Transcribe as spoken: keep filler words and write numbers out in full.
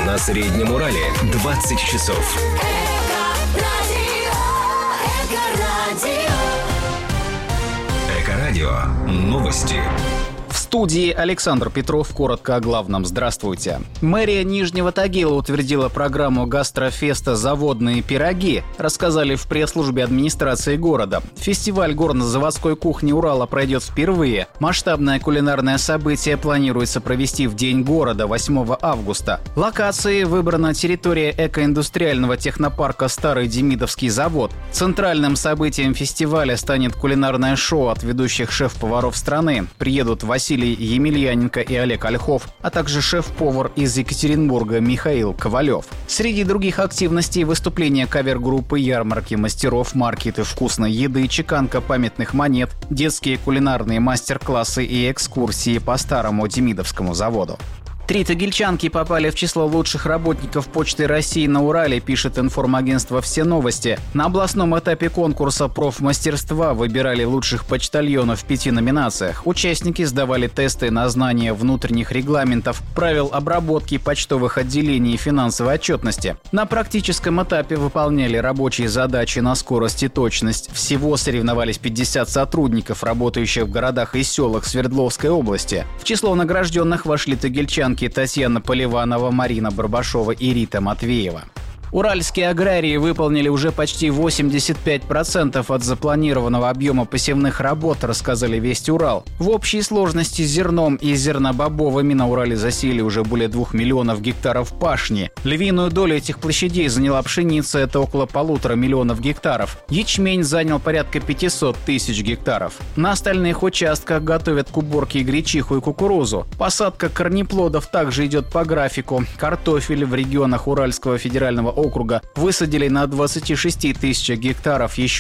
На Среднем Урале двадцать часов. Эко-радио. Новости. В студии Александр Петров. Коротко о главном. Здравствуйте. Мэрия Нижнего Тагила утвердила программу гастрофеста «Заводные пироги», рассказали в пресс-службе администрации города. Фестиваль горно-заводской кухни Урала пройдет впервые. Масштабное кулинарное событие планируется провести в День города восьмого августа. Локацией выбрана территория экоиндустриального технопарка «Старый Демидовский завод». Центральным событием фестиваля станет кулинарное шоу от ведущих шеф-поваров страны. Приедут Василий Емельяненко и Олег Ольхов, а также шеф-повар из Екатеринбурга Михаил Ковалев. Среди других активностей — выступления кавер-группы, ярмарки мастеров, маркеты вкусной еды, чеканка памятных монет, детские кулинарные мастер-классы и экскурсии по Старому Демидовскому заводу. Три тагильчанки попали в число лучших работников Почты России на Урале, пишет информагентство «Все новости». На областном этапе конкурса профмастерства выбирали лучших почтальонов в пяти номинациях. Участники сдавали тесты на знание внутренних регламентов, правил обработки почтовых отделений и финансовой отчетности. На практическом этапе выполняли рабочие задачи на скорость и точность. Всего соревновались пятьдесят сотрудников, работающих в городах и селах Свердловской области. В число награжденных вошли тагильчанки Татьяна Поливанова, Марина Барбашова и Рита Матвеева. Уральские аграрии выполнили уже почти восемьдесят пять процентов от запланированного объема посевных работ, рассказали Вести Урал. В общей сложности зерном и зернобобовыми на Урале засеяли уже более двух миллионов гектаров пашни. Львиную долю этих площадей заняла пшеница, это около полутора миллионов гектаров. Ячмень занял порядка пятьсот тысяч гектаров. На остальных участках готовят к уборке гречиху и кукурузу. Посадка корнеплодов также идет по графику. Картофель в регионах Уральского федерального округа высадили на двадцати шести тысячах гектаров, еще